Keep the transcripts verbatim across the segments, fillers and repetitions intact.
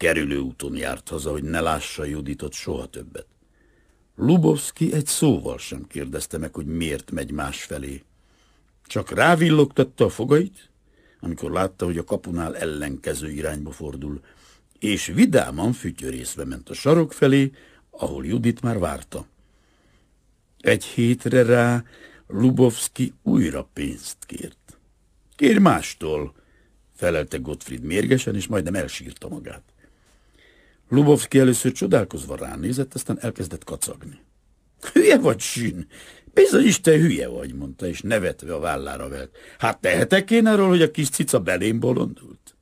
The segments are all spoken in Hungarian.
kerülőúton járt haza, hogy ne lássa Juditot soha többet. Lubovszki egy szóval sem kérdezte meg, hogy miért megy másfelé. Csak rávillogtatta a fogait, amikor látta, hogy a kapunál ellenkező irányba fordul, és vidáman fütyörészve ment a sarok felé, ahol Judit már várta. Egy hétre rá Lubovszki újra pénzt kért. Kérj mástól, felelte Gottfried mérgesen, és majdnem elsírta magát. Lubovszki először csodálkozva ránézett, aztán elkezdett kacagni. Hülye vagy, Sün? Bizonyos te hülye vagy, mondta, és nevetve a vállára vert. Hát tehetek én arról, hogy a kis cica belém bolondult?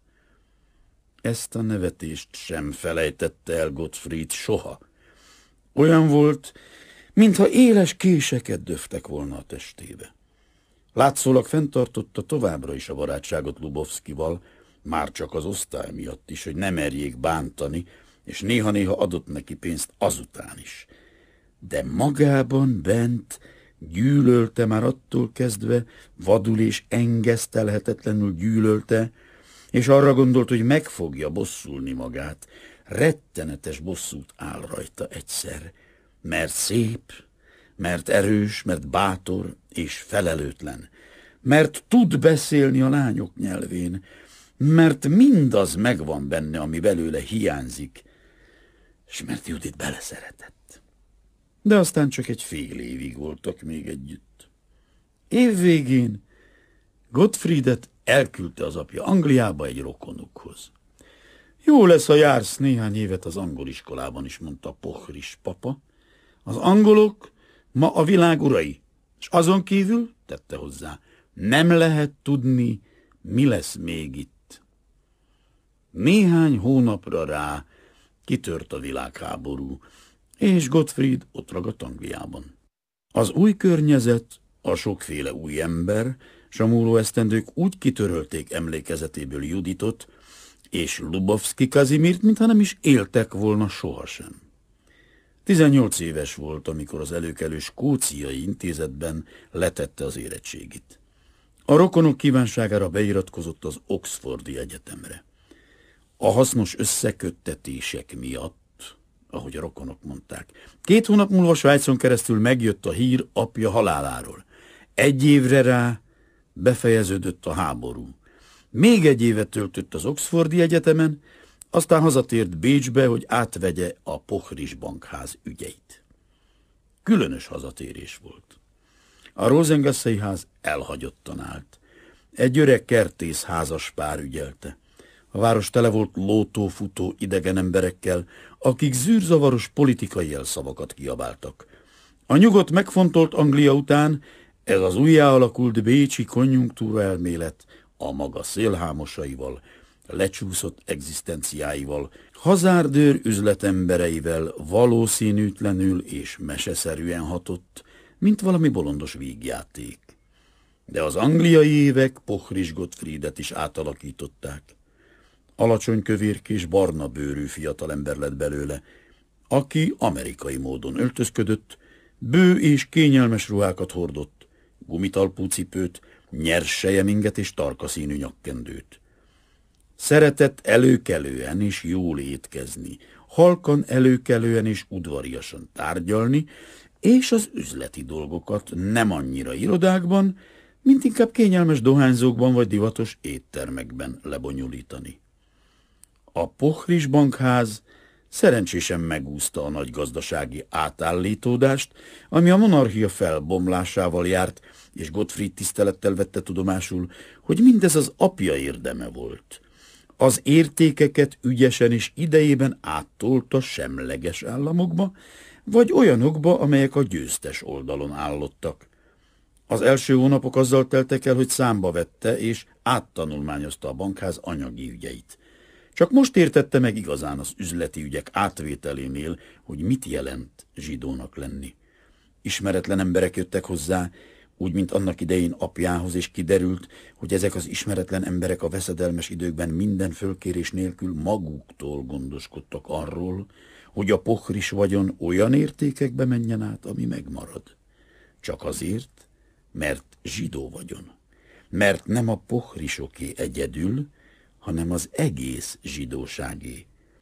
Ezt a nevetést sem felejtette el Gottfried soha. Olyan volt, mintha éles késeket döftek volna a testébe. Látszólag fenntartotta továbbra is a barátságot Lubovszkival, már csak az osztály miatt is, hogy ne merjék bántani, és néha-néha adott neki pénzt azután is. De magában bent gyűlölte már attól kezdve, vadul és engesztelhetetlenül gyűlölte, és arra gondolt, hogy meg fogja bosszulni magát. Rettenetes bosszút áll rajta egyszer, mert szép, mert erős, mert bátor és felelőtlen, mert tud beszélni a lányok nyelvén, mert mindaz megvan benne, ami belőle hiányzik, és mert Judit beleszeretett. De aztán csak egy fél évig voltak még együtt. Év végén Gottfriedet elküldte az apja Angliába egy rokonukhoz. Jó lesz, ha jársz néhány évet az angol iskolában is, mondta Pohris papa. Az angolok ma a világ urai, és azon kívül, tette hozzá, nem lehet tudni, mi lesz még itt. Néhány hónapra rá kitört a világháború, és Gottfried ott ragadt Angliában. Az új környezet, a sokféle új ember, s a múló esztendők úgy kitörölték emlékezetéből Juditot és Lubovszki Kazimirt, mintha nem is éltek volna sohasem. Tizennyolc éves volt, amikor az előkelő skóciai intézetben letette az érettségit. A rokonok kívánságára beiratkozott az Oxfordi Egyetemre. A hasznos összeköttetések miatt, ahogy a rokonok mondták. Két hónap múlva Svájcon keresztül megjött a hír apja haláláról. Egy évre rá befejeződött a háború. Még egy évet töltött az Oxfordi Egyetemen, aztán hazatért Bécsbe, hogy átvegye a Pohris bankház ügyeit. Különös hazatérés volt. A Rosengassei ház elhagyottan állt. Egy öreg kertész házas pár ügyelte. A város tele volt lótó-futó idegen emberekkel, akik zűrzavaros politikai jelszavakat kiabáltak. A nyugodt megfontolt Anglia után ez az újjáalakult bécsi konjunktúra elmélet a maga szélhámosaival, lecsúszott egzisztenciáival, hazárdőr üzletembereivel valószínűtlenül és meseszerűen hatott, mint valami bolondos vígjáték. De az angliai évek Pohris Gottfriedet is átalakították. Alacsony kövérkés, barna bőrű fiatalember lett belőle, aki amerikai módon öltözködött, bő és kényelmes ruhákat hordott, gumitalpú cipőt, nyers sejeminget és tarka színű nyakkendőt. Szeretett előkelően és jól étkezni, halkan előkelően és udvariasan tárgyalni, és az üzleti dolgokat nem annyira irodákban, mint inkább kényelmes dohányzókban vagy divatos éttermekben lebonyolítani. A Pohris bankház szerencsésen megúszta a nagy gazdasági átállítódást, ami a monarchia felbomlásával járt, és Gottfried tisztelettel vette tudomásul, hogy mindez az apja érdeme volt. Az értékeket ügyesen és idejében áttolta semleges államokba, vagy olyanokba, amelyek a győztes oldalon állottak. Az első hónapok azzal teltek el, hogy számba vette és áttanulmányozta a bankház anyagi ügyeit. Csak most értette meg igazán az üzleti ügyek átvételénél, hogy mit jelent zsidónak lenni. Ismeretlen emberek jöttek hozzá, úgy, mint annak idején apjához, és kiderült, hogy ezek az ismeretlen emberek a veszedelmes időkben minden fölkérés nélkül maguktól gondoskodtak arról, hogy a Pohris vagyon olyan értékekbe menjen át, ami megmarad. Csak azért, mert zsidó vagyon. Mert nem a Pohrisoké egyedül, hanem az egész zsidóságé.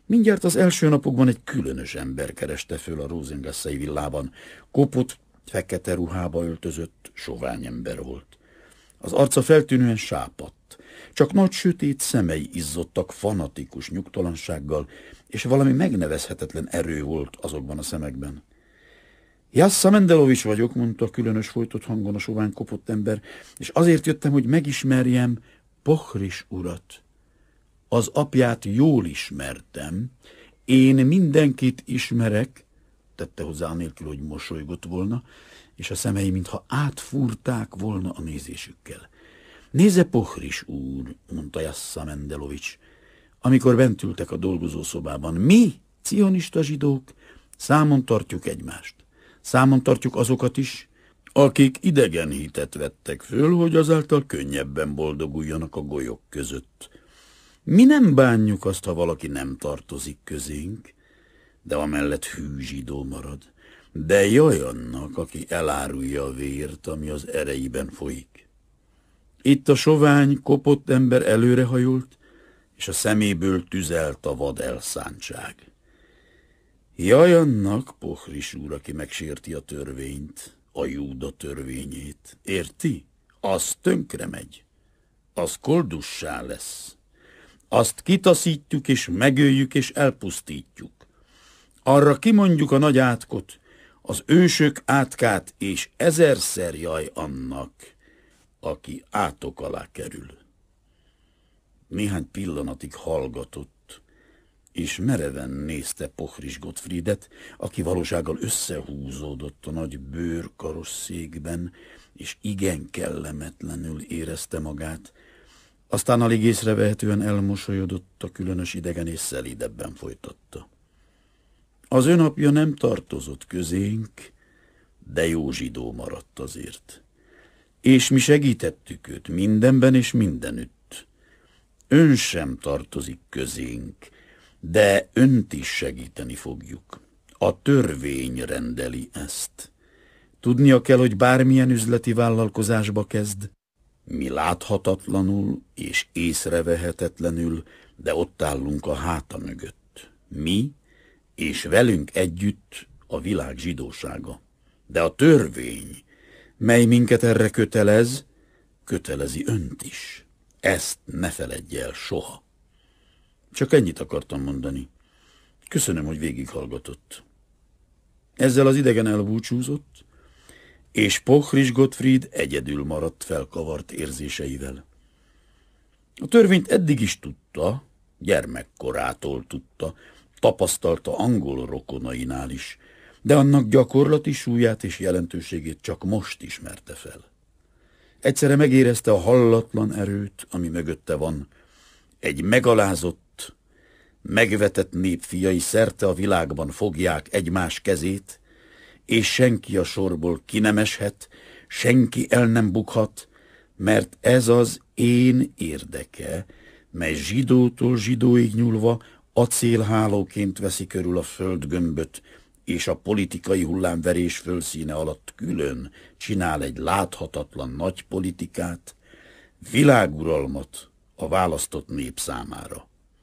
Mindjárt az első napokban egy különös ember kereste föl a Rosengassei villában. Kopott, fekete ruhába öltözött, sovány ember volt. Az arca feltűnően sápadt. Csak nagy sötét szemei izzottak fanatikus nyugtalansággal, és valami megnevezhetetlen erő volt azokban a szemekben. Jassa Mendelovics vagyok, mondta különös folytott hangon a sovány kopott ember, és azért jöttem, hogy megismerjem Pohris urat. Az apját jól ismertem, én mindenkit ismerek, tette hozzá anélkül, hogy mosolygott volna, és a szemei mintha átfúrták volna a nézésükkel. Nézze, Pohris úr, mondta Jassa Mendelovics, amikor bent ültek a dolgozószobában. Mi, cionista zsidók, számon tartjuk egymást. Számon tartjuk azokat is, akik idegen hitet vettek föl, hogy azáltal könnyebben boldoguljanak a golyok között. Mi nem bánjuk azt, ha valaki nem tartozik közénk, de amellett hű zsidó marad. De jaj annak, aki elárulja a vért, ami az ereiben folyik. Itt a sovány, kopott ember előrehajolt, és a szeméből tüzelt a vad elszántság. Jaj annak, Pohris úr, aki megsérti a törvényt, a Júda törvényét. Érti? Az tönkre megy. Az koldussá lesz. Azt kitaszítjuk, és megöljük, és elpusztítjuk. Arra kimondjuk a nagy átkot, az ősök átkát, és ezerszer jaj annak, aki átok alá kerül. Néhány pillanatig hallgatott, és mereven nézte Pohris Gottfriedet, aki valósággal összehúzódott a nagy bőrkarosszékben, és igen kellemetlenül érezte magát. Aztán alig észrevehetően elmosolyodott, a különös idegen és szelídebben folytatta. Az ön apja nem tartozott közénk, de jó zsidó maradt azért. És mi segítettük őt mindenben és mindenütt. Ön sem tartozik közénk, de önt is segíteni fogjuk. A törvény rendeli ezt. Tudnia kell, hogy bármilyen üzleti vállalkozásba kezd, mi láthatatlanul és észrevehetetlenül, de ott állunk a háta mögött. Mi, és velünk együtt a világ zsidósága. De a törvény, mely minket erre kötelez, kötelezi önt is. Ezt ne feledje el soha. Csak ennyit akartam mondani. Köszönöm, hogy végighallgatott. Ezzel az idegen elbúcsúzott, és Pohris Gottfried egyedül maradt felkavart érzéseivel. A törvényt eddig is tudta, gyermekkorától tudta, tapasztalta angol rokonainál is, de annak gyakorlati súlyát és jelentőségét csak most ismerte fel. Egyszerre megérezte a hallatlan erőt, ami mögötte van. Egy megalázott, megvetett nép fiai szerte a világban fogják egymás kezét, és senki a sorból ki nem eshet, senki el nem bukhat, mert ez az én érdeke, mely zsidótól zsidóig nyúlva acélhálóként veszi körül a földgömböt, és a politikai hullámverés fölszíne alatt külön csinál egy láthatatlan nagy politikát, világuralmat a választott nép számára.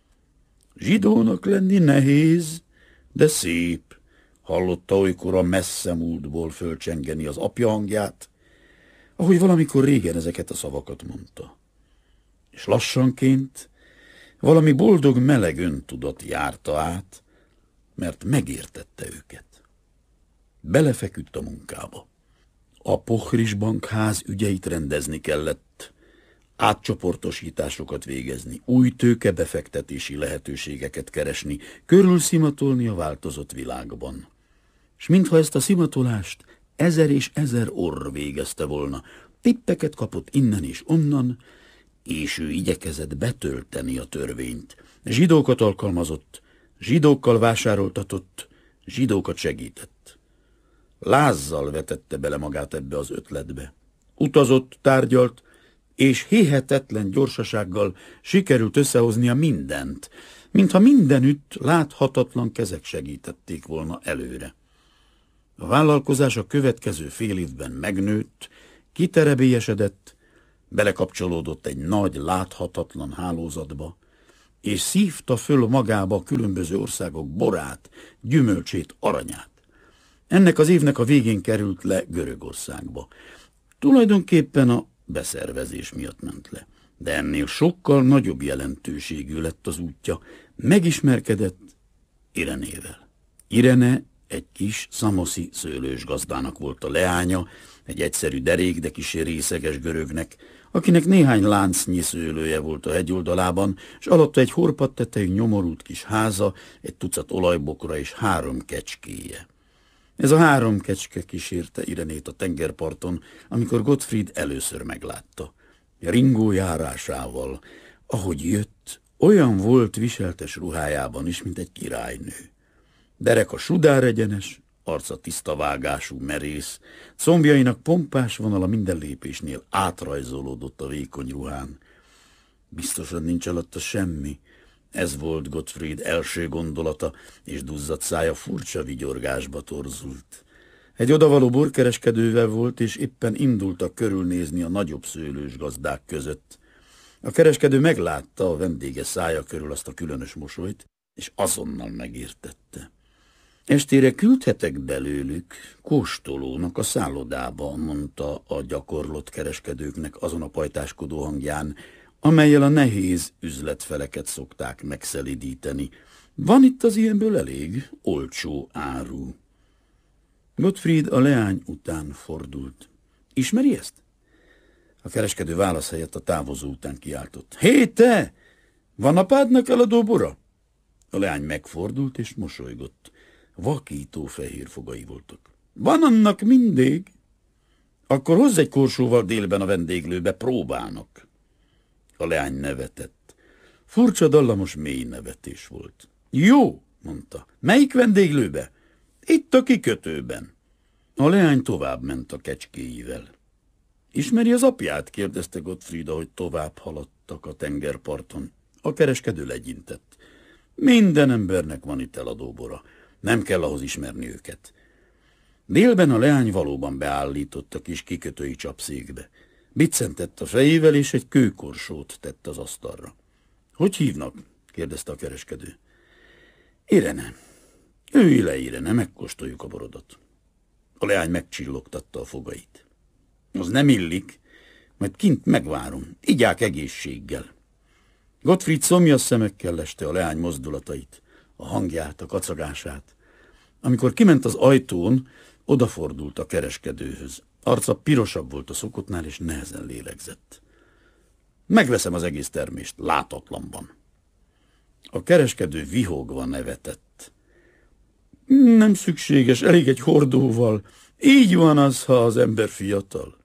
Zsidónak lenni nehéz, de szép, hallotta olykor a messze múltból fölcsengeni az apja hangját, ahogy valamikor régen ezeket a szavakat mondta. És lassanként valami boldog meleg öntudat járta át, mert megértette őket. Belefeküdt a munkába. A Pohris bankház ügyeit rendezni kellett, átcsoportosításokat végezni, új tőkebefektetési lehetőségeket keresni, körülszimatolni a változott világban. És mintha ezt a szimatolást ezer és ezer orr végezte volna, tippeket kapott innen és onnan, és ő igyekezett betölteni a törvényt. Zsidókat alkalmazott, zsidókkal vásároltatott, zsidókat segített. Lázzal vetette bele magát ebbe az ötletbe. Utazott, tárgyalt, és hihetetlen gyorsasággal sikerült összehoznia mindent, mintha mindenütt láthatatlan kezek segítették volna előre. A vállalkozás a következő fél évben megnőtt, kiterebélyesedett, belekapcsolódott egy nagy, láthatatlan hálózatba, és szívta föl magába a különböző országok borát, gyümölcsét, aranyát. Ennek az évnek a végén került le Görögországba. Tulajdonképpen a beszervezés miatt ment le, de ennél sokkal nagyobb jelentőségű lett az útja. Megismerkedett Irenével. Irene egy kis szamoszi szőlős gazdának volt a leánya, egy egyszerű derék, de kissé részeges görögnek, akinek néhány láncnyi szőlője volt a hegyoldalában, és alatta egy horpadt tetejű nyomorult kis háza, egy tucat olajbokra és három kecskéje. Ez a három kecske kísérte Irenét a tengerparton, amikor Gottfried először meglátta. Ringó járásával, ahogy jött, olyan volt viseltes ruhájában is, mint egy királynő. Dereka sudár egyenes, arca tiszta vágású, merész, combjainak pompás vonala minden lépésnél átrajzolódott a vékony ruhán. Biztosan nincs alatta semmi. Ez volt Gottfried első gondolata, és duzzadt szája furcsa vigyorgásba torzult. Egy odavaló borkereskedővel volt, és éppen indultak körülnézni a nagyobb szőlős gazdák között. A kereskedő meglátta a vendége szája körül azt a különös mosolyt, és azonnal megértette. Estére küldhetek belőlük kóstolónak a szállodába, mondta a gyakorlott kereskedőknek azon a pajtáskodó hangján, amellyel a nehéz üzletfeleket szokták megszelidíteni. Van itt az ilyenből elég olcsó áru. Gottfried a leány után fordult. Ismeri ezt? A kereskedő válasz helyett a távozó után kiáltott. Hé, te! Van apádnak eladó bora? A leány megfordult és mosolygott. Vakító fehér fogai voltak. Van annak mindig. Akkor hozz egy korsóval délben a vendéglőbe, próbálnak. A leány nevetett. Furcsa, dallamos, mély nevetés volt. Jó, mondta. Melyik vendéglőbe? Itt a kikötőben. A leány tovább ment a kecskéivel. Ismeri az apját? Kérdezte Gottfried, ahogy tovább haladtak a tengerparton. A kereskedő legyintett. Minden embernek van itt eladóbora. Nem kell ahhoz ismerni őket. Délben a leány valóban beállított a kis kikötői csapszékbe. Biccentett a fejével, és egy kőkorsót tett az asztalra. Hogy hívnak? Kérdezte a kereskedő. Irene. Ülj le, Irene, megkóstoljuk a borodat. A leány megcsillogtatta a fogait. Az nem illik, majd kint megvárom. Igyák egészséggel. Gottfried szomjas szemekkel leste a leány mozdulatait, a hangját, a kacagását. Amikor kiment az ajtón, odafordult a kereskedőhöz. Arca pirosabb volt a szokottnál, és nehezen lélegzett. Megveszem az egész termést, látatlanban. A kereskedő vihogva nevetett. Nem szükséges, elég egy hordóval. Így van az, ha az ember fiatal.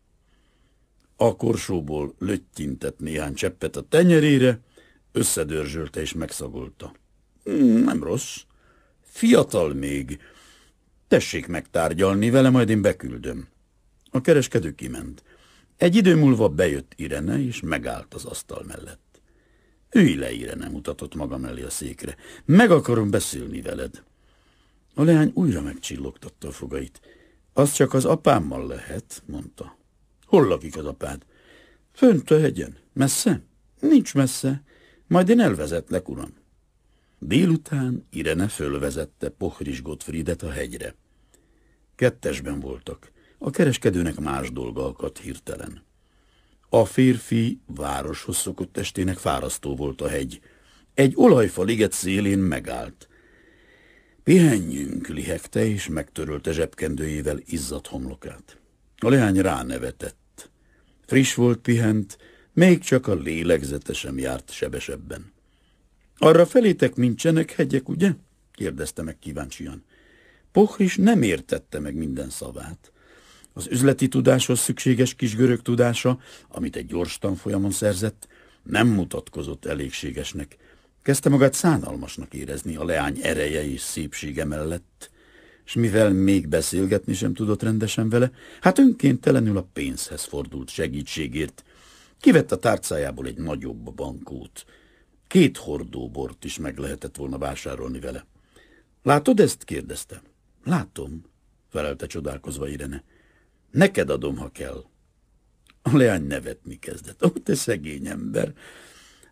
A korsóból löttyintett néhány cseppet a tenyerére, összedörzsölte és megszagolta. Nem rossz. Fiatal még. Tessék megtárgyalni vele, majd én beküldöm. A kereskedő kiment. Egy idő múlva bejött Irene, és megállt az asztal mellett. Ülj le, Irene, mutatott maga mellé a székre. Meg akarom beszélni veled. A leány újra megcsillogtatta a fogait. Az csak az apámmal lehet, mondta. Hol lakik az apád? Fönt a hegyen. Messze? Nincs messze. Majd én elvezetlek, uram. Délután Irene fölvezette Pohris Gottfriedet a hegyre. Kettesben voltak. A kereskedőnek más dolga akadt hirtelen. A férfi városhoz szokott estének fárasztó volt a hegy. Egy olajfa liget szélén megállt. Pihenjünk, lihegte, és megtörölte zsebkendőjével izzadt homlokát. A leány ránevetett. Friss volt, pihent, még csak a lélegzete sem járt sebesebben. Arra felétek nincsenek hegyek, ugye? Kérdezte meg kíváncsian. Pohris nem értette meg minden szavát. Az üzleti tudáshoz szükséges kis görög tudása, amit egy gyors tanfolyamon szerzett, nem mutatkozott elégségesnek. Kezdte magát szánalmasnak érezni a leány ereje és szépsége mellett, és mivel még beszélgetni sem tudott rendesen vele, hát önkéntelenül a pénzhez fordult segítségért. Kivett a tárcájából egy nagyobb bankót. Két hordó bort is meg lehetett volna vásárolni vele. Látod ezt? Kérdezte. Látom, felelte csodálkozva Irene. Neked adom, ha kell. A leány nevetni kezdett. Ó, te szegény ember!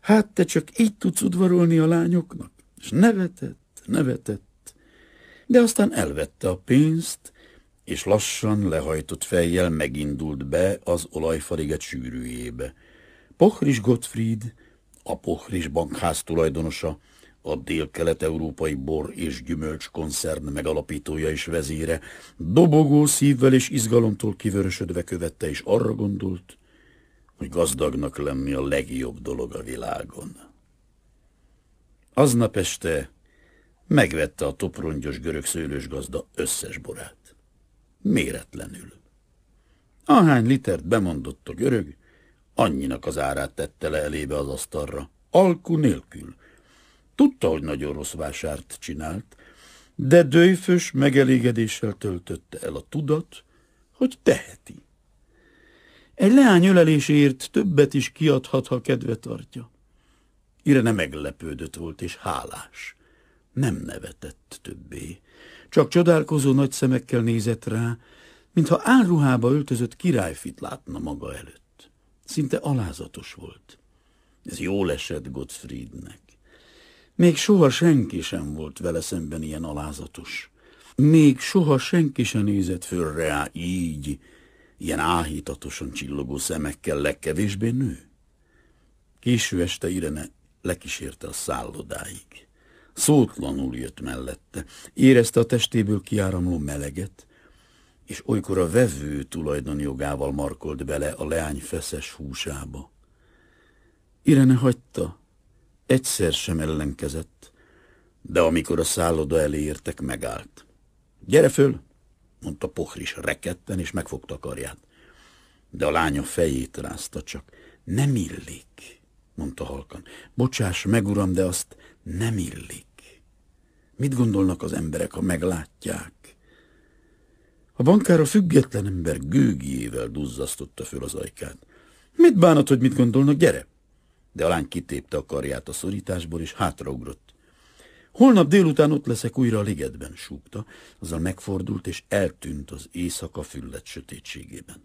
Hát te csak így tudsz udvarolni a lányoknak? És nevetett, nevetett, de aztán elvette a pénzt, és lassan lehajtott fejjel megindult be az olajfariget sűrűjébe. Pochris Gottfried, a Pochris bankház tulajdonosa, a dél-kelet-európai bor és gyümölcs koncern megalapítója és vezére, dobogó szívvel és izgalomtól kivörösödve követte, és arra gondolt, hogy gazdagnak lenni a legjobb dolog a világon. Aznap este megvette a toprongyos görög szőlősgazda összes borát. Méretlenül. Ahány litert bemondott a görög, annyinak az árát tette le elébe az asztalra, alku nélkül. Tudta, hogy nagyon rossz vásárt csinált, de dőfös megelégedéssel töltötte el a tudat, hogy teheti. Egy leány öleléséért többet is kiadhat, ha kedve tartja. Irene meglepődött volt és hálás. Nem nevetett többé, csak csodálkozó nagy szemekkel nézett rá, mintha álruhába öltözött királyfit látna maga előtt. Szinte alázatos volt. Ez jól esett Gottfriednek. Még soha senki sem volt vele szemben ilyen alázatos. Még soha senki sem nézett föl rá így, ilyen áhítatosan csillogó szemekkel, legkevésbé nő. Késő este Irene lekísérte a szállodáig. Szótlanul jött mellette, érezte a testéből kiáramló meleget, és olykor a vevő tulajdonjogával markolt bele a leány feszes húsába. Irene hagyta, egyszer sem ellenkezett, de amikor a szálloda elé értek, megállt. Gyere föl, mondta Pochris rekedten, és megfogta a karját. De a lánya fejét rázta csak. Nem illik, mondta halkan. Bocsáss meg, uram, de azt nem illik. Mit gondolnak az emberek, ha meglátják? A bankár a független ember gőgjével duzzasztotta föl az ajkát. Mit bánat, hogy mit gondolnak? Gyere! De a lány kitépte a karját a szorításból, és hátraugrott. Holnap délután ott leszek újra a ligetben, súgta, azzal megfordult, és eltűnt az éjszaka füllet sötétségében.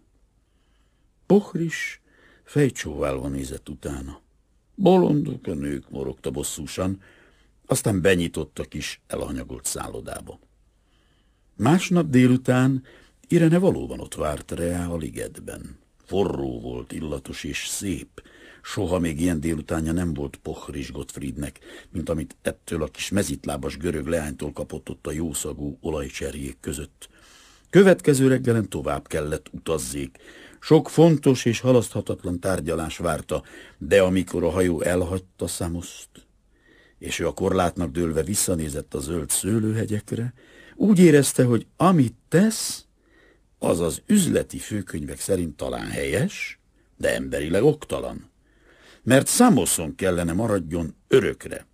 Pochris fejcsóválva nézett utána. Bolondok a nők, morogta bosszúsan, aztán benyitott a kis elhanyagolt szállodába. Másnap délután Irene valóban ott várt rá a ligetben. Forró volt, illatos és szép. Soha még ilyen délutánja nem volt Pochris Gottfriednek, mint amit ettől a kis mezitlábas görög leánytól kapott ott a jószagú olajcserjék között. Következő reggelen tovább kellett utazzék. Sok fontos és halaszthatatlan tárgyalás várta, de amikor a hajó elhagyta Szamoszt, és ő a korlátnak dőlve visszanézett a zöld szőlőhegyekre, úgy érezte, hogy amit tesz, az az üzleti főkönyvek szerint talán helyes, de emberileg oktalan, mert Szamoszon kellene maradjon örökre.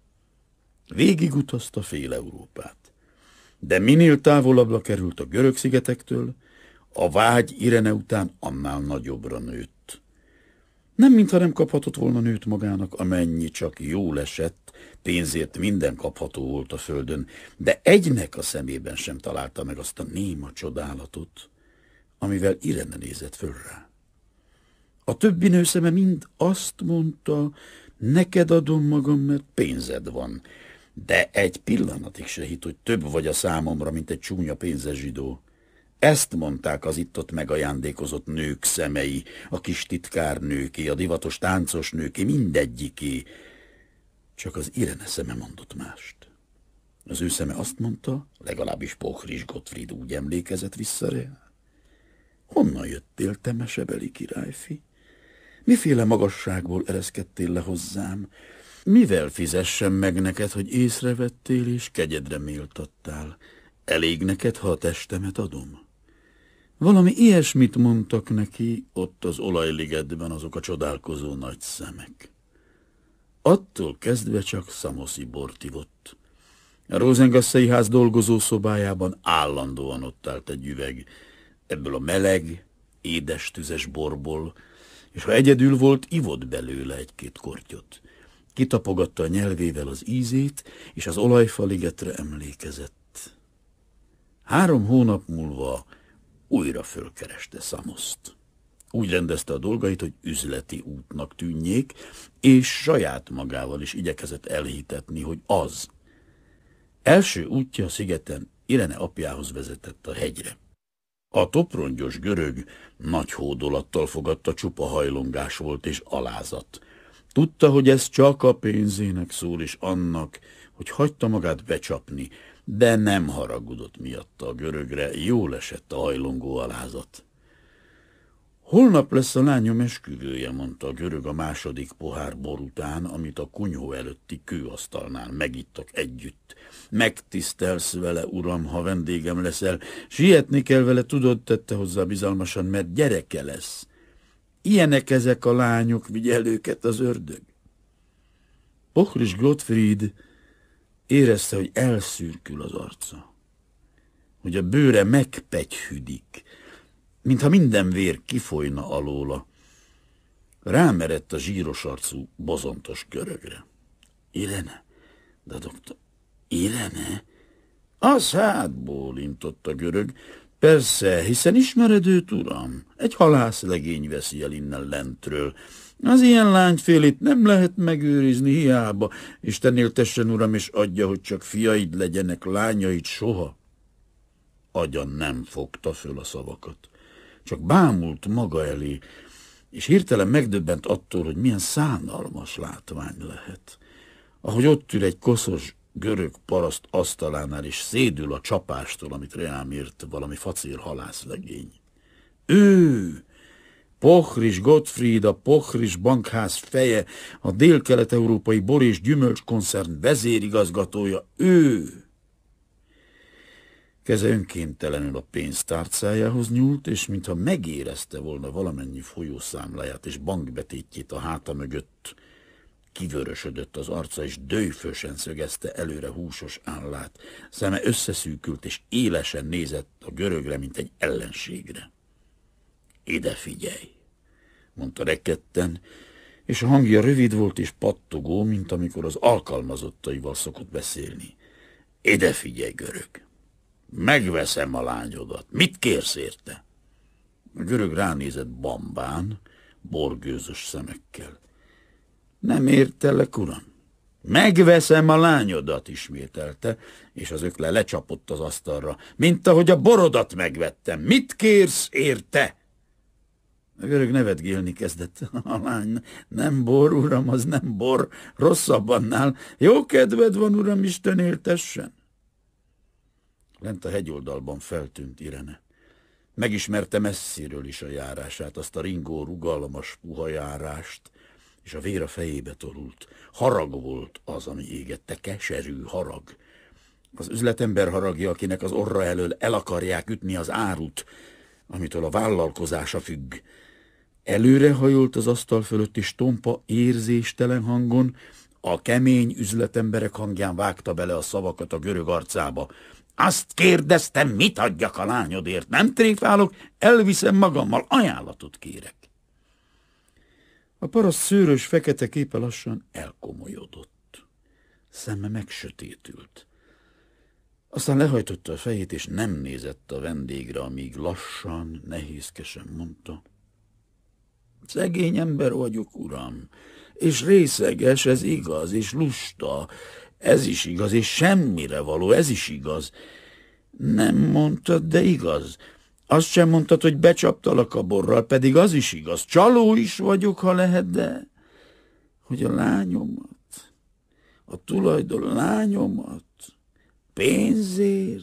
Végigutazta fél Európát, de minél távolabbra került a görög szigetektől, a vágy Irene után annál nagyobbra nőtt. Nem mintha nem kaphatott volna nőt magának, amennyi csak jól esett, pénzért minden kapható volt a földön, de egynek a szemében sem találta meg azt a néma csodálatot, amivel Irene nézett föl rá. A többi nő szeme mind azt mondta, neked adom magam, mert pénzed van, de egy pillanatig se hitt, hogy több vagy a számomra, mint egy csúnya pénzes zsidó. Ezt mondták az itt-ott megajándékozott nők szemei, a kis titkárnőké, a divatos táncos nőké, mindegyiké. Csak az Irene szeme mondott mást. Az ő szeme azt mondta, legalábbis Pochris Gottfried úgy emlékezett vissza rá. Honnan jöttél, te mesebeli királyfi? Miféle magasságból ereszkedtél le hozzám? Mivel fizessem meg neked, hogy észrevettél és kegyedre méltattál? Elég neked, ha a testemet adom? Valami ilyesmit mondtak neki ott az olajligetben azok a csodálkozó nagy szemek. Attól kezdve csak szamoszi bort ivott. A Rosengasszei ház dolgozó szobájában állandóan ott állt egy üveg, ebből a meleg, édes tüzes borból, és ha egyedül volt, ivott belőle egy-két kortyot. Kitapogatta a nyelvével az ízét, és az olajfaligetre emlékezett. Három hónap múlva újra fölkereste Szamoszt. Úgy rendezte a dolgait, hogy üzleti útnak tűnjék, és saját magával is igyekezett elhitetni, hogy az. Első útja a szigeten Irene apjához vezetett a hegyre. A toprongyos görög nagy hódolattal fogadta, csupa hajlongás volt és alázat. Tudta, hogy ez csak a pénzének szól, és annak, hogy hagyta magát becsapni, de nem haragudott miatta a görögre, jól esett a hajlongó alázat. Holnap lesz a lányom esküvője, mondta a görög a második pohár bor után, amit a kunyhó előtti kőasztalnál megittak együtt. Megtisztelsz vele, uram, ha vendégem leszel. Sietni kell vele, tudod, tette hozzá bizalmasan, mert gyereke lesz. Ilyenek ezek a lányok, vigyel őket az ördög. Pochris Gottfried érezte, hogy elszürkül az arca, hogy a bőre megpegyhüdik, mintha minden vér kifolyna alóla. Rámerett a zsíros arcú, bozontos görögre. Irene? De doktor, Irene? Az hát, bólintott a görög. Persze, hiszen ismered őt, uram? Egy halászlegény veszi el innen lentről. Az ilyen lányfélét nem lehet megőrizni hiába. Isten éltessen, uram, és adja, hogy csak fiaid legyenek, lányaid soha. Agya nem fogta föl a szavakat. Csak bámult maga elé, és hirtelen megdöbbent attól, hogy milyen szánalmas látvány lehet. Ahogy ott ül egy koszos görög paraszt asztalánál, és szédül a csapástól, amit rám írt valami facér halászlegény. Ő, Pochris Gottfried, a Pochris bankház feje, a dél-kelet-európai bor- és gyümölcskoncern vezérigazgatója, ő! Keze önkéntelenül a pénztárcájához nyúlt, és mintha megérezte volna valamennyi folyószámláját és bankbetétjét a háta mögött, kivörösödött az arca, és dőfösen szögezte előre húsos állát. Szeme összeszűkült, és élesen nézett a görögre, mint egy ellenségre. Ide figyelj, mondta rekedten, és a hangja rövid volt és pattogó, mint amikor az alkalmazottaival szokott beszélni. Ide figyelj, görög! Megveszem a lányodat. Mit kérsz érte? A görög ránézett bambán, borgőzös szemekkel. Nem értelek, uram. Megveszem a lányodat, ismételte, és az ökle lecsapott az asztalra, mint ahogy a borodat megvettem. Mit kérsz érte? A görög nevetgélni kezdett. A lány, nem bor, uram, az nem bor, rosszabb annál. Jó kedved van, uram, Isten éltessen. Lent a hegyoldalban feltűnt Irene. Megismerte messziről is a járását, azt a ringó, rugalmas, puha járást, és a vér a fejébe torult. Harag volt az, ami égette, keserű harag. Az üzletember haragja, akinek az orra elől el akarják ütni az árut, amitől a vállalkozása függ. Előrehajolt az asztal fölött, és tompa, érzéstelen hangon a kemény üzletemberek hangján vágta bele a szavakat a görög arcába. Azt kérdeztem, mit adjak a lányodért? Nem tréfálok, elviszem magammal, ajánlatot kérek. A paraszt szőrös fekete képe lassan elkomolyodott. Szeme megsötétült. Aztán lehajtotta a fejét, és nem nézett a vendégre, amíg lassan, nehézkesen mondta. Szegény ember vagyok, uram, és részeges, ez igaz, és lusta, ez is igaz, és semmire való, ez is igaz. Nem mondtad, de igaz. Azt sem mondtad, hogy becsaptalak a borral, pedig az is igaz. Csaló is vagyok, ha lehet, de hogy a lányomat, a tulajdon lányomat, pénzért?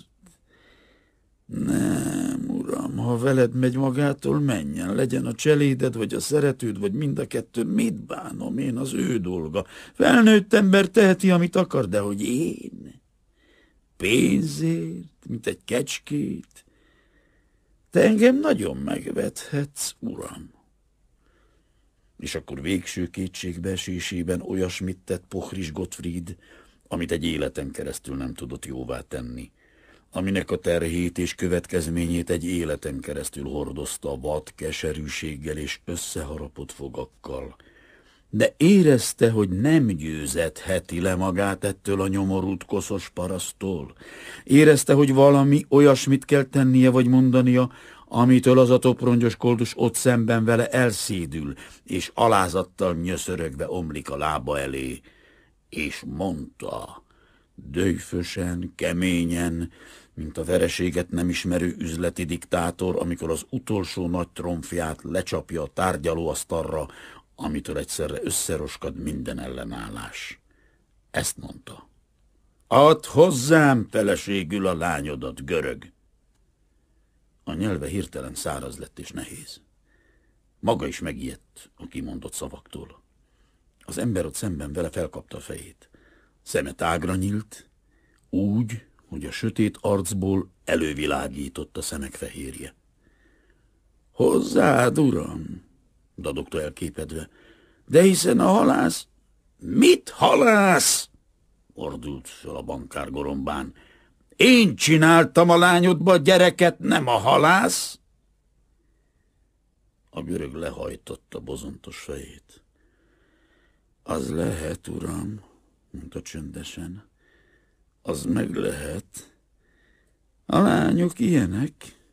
Nem, uram, ha veled megy magától, menjen, legyen a cseléded, vagy a szeretőd, vagy mind a kettő, mit bánom én, az ő dolga. Felnőtt ember teheti, amit akar, de hogy én? Pénzért, mint egy kecskét? Te engem nagyon megvethetsz, uram. És akkor végső kétségbeesésében olyasmit tett Pochris Gottfried, amit egy életen keresztül nem tudott jóvá tenni, aminek a terhét és következményét egy életen keresztül hordozta vad keserűséggel és összeharapott fogakkal. De érezte, hogy nem győzetheti le magát ettől a nyomorult koszos paraszttól. Érezte, hogy valami olyasmit kell tennie vagy mondania, amitől az a toprongyos koldus ott szemben vele elszédül, és alázattal nyöszörögve omlik a lába elé, és mondta, döjfösen, keményen, mint a vereséget nem ismerő üzleti diktátor, amikor az utolsó nagy tromfját lecsapja a tárgyalóasztalra, amitől egyszerre összeroskad minden ellenállás. Ezt mondta. Add hozzám feleségül a lányodat, görög! A nyelve hirtelen száraz lett és nehéz. Maga is megijedt a kimondott szavaktól. Az ember ott szemben vele felkapta a fejét. Szeme tágra nyílt, úgy, hogy a sötét arcból elővilágított a szemek fehérje. Hozzád, uram, dadogta elképedve, de hiszen a halász... Mit halász? Ordult fel a bankár gorombán. Én csináltam a lányodba gyereket, nem a halász? A görög lehajtotta bozontos fejét. Az lehet, uram, mondta csöndesen. Az meg lehet. A lányok ilyenek.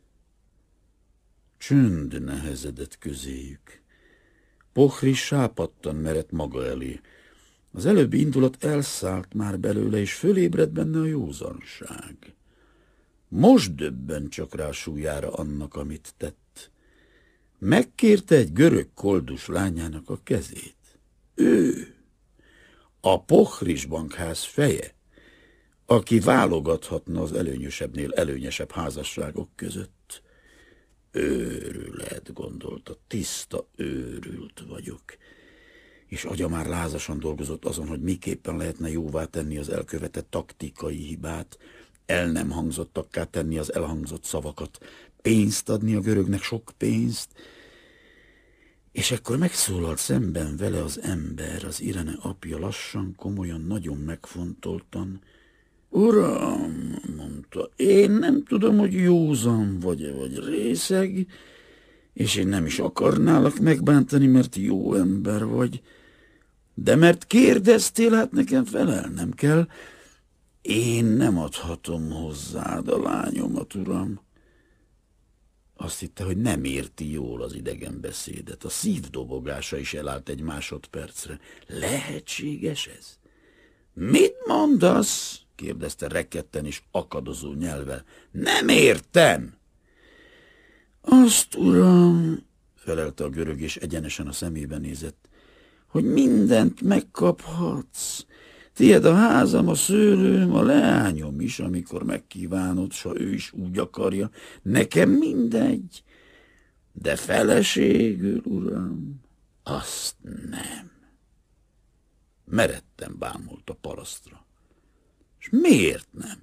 Csönd nehezedett közéjük. Pohri sápadtan merett maga elé. Az előbbi indulat elszállt már belőle, és fölébredt benne a józanság. Most döbben csak rá súlyára annak, amit tett. Megkérte egy görög koldus lányának a kezét. Ő, a Pohris bankház feje, aki válogathatna az előnyösebbnél előnyesebb házasságok között. Őrület, gondolta, tiszta őrült vagyok. És agya már lázasan dolgozott azon, hogy miképpen lehetne jóvá tenni az elkövetett taktikai hibát, el nem hangzottakká tenni az elhangzott szavakat, pénzt adni a görögnek, sok pénzt. És ekkor megszólalt szemben vele az ember, az Irene apja lassan, komolyan, nagyon megfontoltan. Uram, mondta, én nem tudom, hogy józan vagy-e, vagy részeg, és én nem is akarnálak megbántani, mert jó ember vagy, de mert kérdeztél, hát nekem felelnem kell. Én nem adhatom hozzád a lányomat, uram. Azt hitte, hogy nem érti jól az idegen beszédet. A szívdobogása is elállt egy másodpercre. Lehetséges ez? Mit mondasz? Kérdezte rekedten és akadozó nyelvvel. Nem értem! Azt, uram, felelte a görög, és egyenesen a szemébe nézett, hogy mindent megkaphatsz. Tied a házam, a szőlőm, a leányom is, amikor megkívánod, s ha ő is úgy akarja. Nekem mindegy, de feleségül, uram, azt nem. Meredten bámult a parasztra. És miért nem?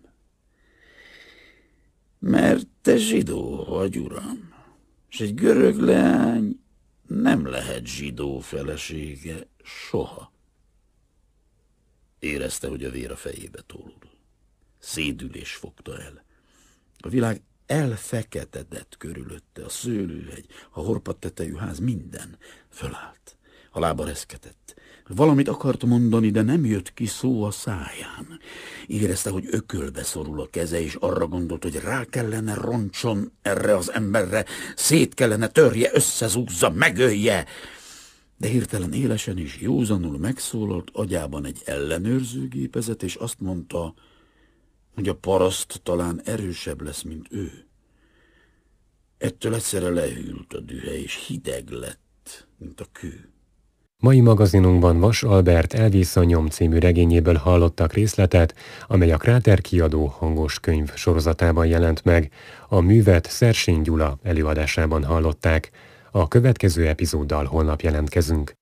Mert te zsidó vagy, uram, és egy görög leány nem lehet zsidó felesége soha. Érezte, hogy a vér a fejébe tolul. Szédülés fogta el. A világ elfeketedett körülötte, a szőlőhegy, a horpadt tetejű ház, minden fölállt. A lába reszketett. Valamit akart mondani, de nem jött ki szó a száján. Érezte, hogy ökölbe szorul a keze, és arra gondolt, hogy rá kellene roncson erre az emberre, szét kellene törje, összezúzza, megölje. De hirtelen élesen és józanul megszólalt agyában egy ellenőrzőgépezet, és azt mondta, hogy a paraszt talán erősebb lesz, mint ő. Ettől egyszerre lehűlt a dühe, és hideg lett, mint a kő. Mai magazinunkban Vas Albert Elvész a nyom című regényéből hallottak részletet, amely a Kráter kiadó hangos könyv sorozatában jelent meg. A művet Szersény Gyula előadásában hallották. A következő epizóddal holnap jelentkezünk.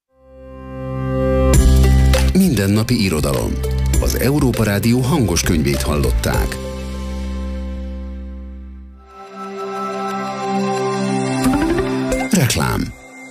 Mindennapi irodalom. Az Európa Rádió hangos könyvét hallották. Reklám.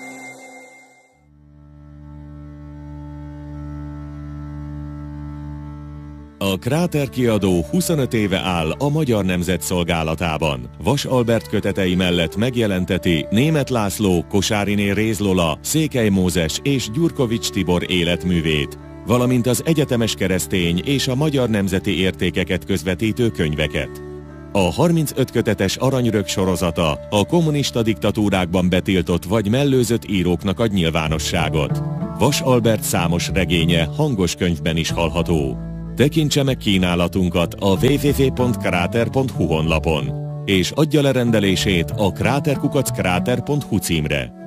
A Kráter kiadó huszonöt éve áll a Magyar Nemzet szolgálatában. Vas Albert kötetei mellett megjelenteti Németh László, Kosáriné Réz Lola, Székely Mózes és Gyurkovics Tibor életművét, valamint az egyetemes keresztény és a magyar nemzeti értékeket közvetítő könyveket. A harmincöt kötetes Aranyrög sorozata a kommunista diktatúrákban betiltott vagy mellőzött íróknak ad nyilvánosságot. Vas Albert számos regénye hangos könyvben is hallható. Tekintse meg kínálatunkat a double-u double-u double-u pont kráter pont hu honlapon, és adja le rendelését a kráter kukac kráter pont hu címre.